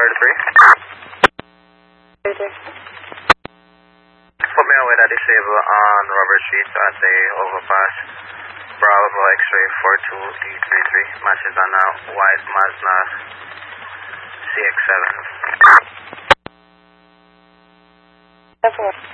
33. Put me on with a disable on Robert Street at the overpass. Bravo X-ray 42D33. Matches on a white Mazda CX-7. That's all.